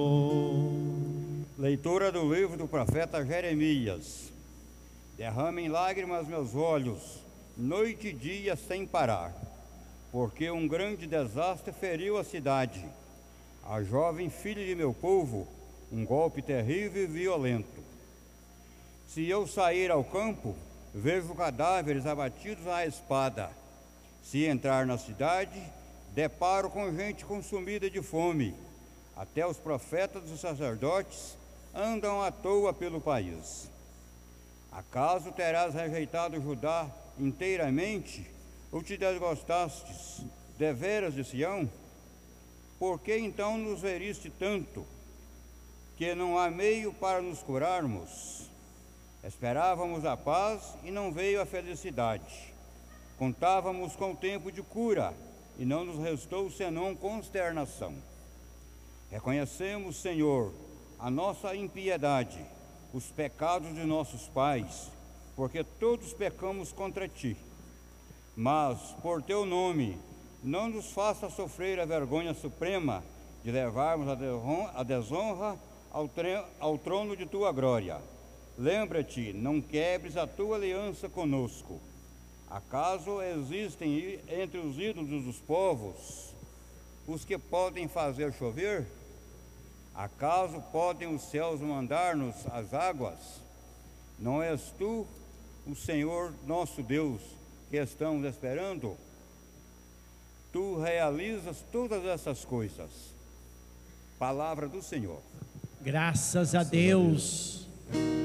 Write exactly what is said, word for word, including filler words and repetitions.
Leitura do livro do profeta Jeremias. Derramem lágrimas meus olhos, noite e dia sem parar, porque um grande desastre feriu a cidade, a jovem filha de meu povo, um golpe terrível e violento. Se eu sair ao campo, vejo cadáveres abatidos à espada. Se entrar na cidade, deparo com gente consumida de fome. Até os profetas e os sacerdotes andam à toa pelo país. Acaso terás rejeitado Judá inteiramente, ou te desgostastes deveras de Sião? Por que então nos feriste tanto, que não há meio para nos curarmos? Esperávamos a paz e não veio a felicidade. Contávamos com o tempo de cura e não nos restou senão consternação. Reconhecemos, Senhor, a nossa impiedade, os pecados de nossos pais, porque todos pecamos contra Ti. Mas, por Teu nome, não nos faça sofrer a vergonha suprema de levarmos a desonra ao, ao trono de Tua glória. Lembra-te, não quebres a Tua aliança conosco. Acaso existem entre os ídolos dos povos os que podem fazer chover? Acaso podem os céus mandar-nos as águas? Não és Tu, o Senhor nosso Deus, que estamos esperando? Tu realizas todas essas coisas. Palavra do Senhor. Graças a Deus.